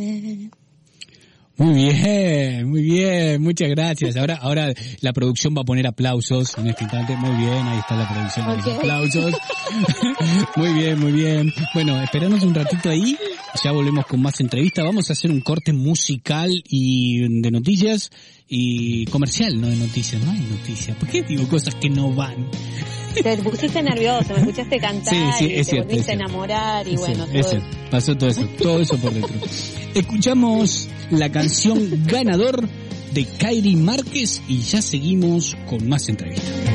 Muy bien, muchas gracias. Ahora la producción va a poner aplausos en este instante. Muy bien, ahí está la producción con los aplausos. Muy bien. Bueno, esperanos un ratito ahí, ya volvemos con más entrevistas. Vamos a hacer un corte musical y de noticias y comercial, no de noticias, no hay noticias. ¿Por qué digo cosas que no van? Te pusiste nervioso, me escuchaste cantar sí, y te cierto, volviste a enamorar y bueno, pasó todo eso por dentro. Escuchamos la canción Ganador de Kairi Márquez y ya seguimos con más entrevistas.